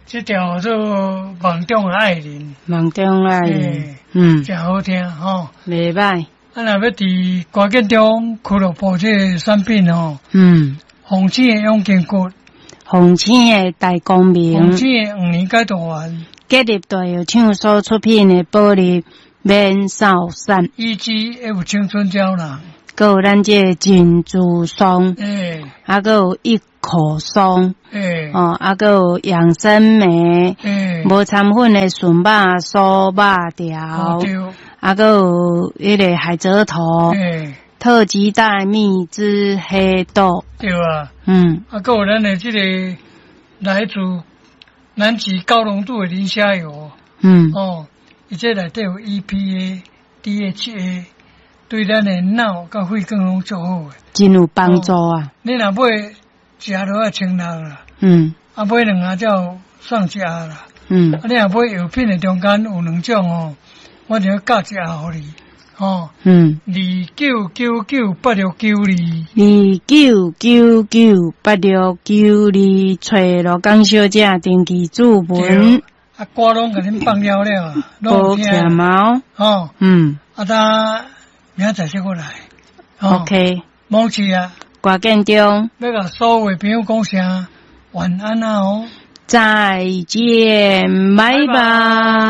这条做梦中的爱人， 梦中爱人， 真好听吼， 袂歹。 啊，若要伫歌剧中俱乐部这产品吼，红星的永健骨， 红星的大光明， 红星的5年解毒丸， 结合大药厂所出品的保利免扫散， 以及还有青春胶囊， 还有咱这珍珠霜，还有一口霜，还有养生酶，无掺粉的纯肉酥肉条，还有迄个海蜇头，特级大蜜汁黑豆， 对啊，还有咱的这个来自南极高浓度的磷虾油，伊这内底有 EPA、DHA， 对咱的脑甲肺功能足好诶， 真有帮助啊！ 你若买食落啊清热啦，啊买2下才送食啦，啊你若买药品的中间有2种我就要加一下互你 ，29998692，29998692，找罗江小姐登记注文。 啊，歌拢甲恁放了了， 无欠毛， 啊，当明仔载再过来 ，OK， 冇事啊， 歌建中， 要甲所有朋友讲声晚安啊， 再见，拜拜。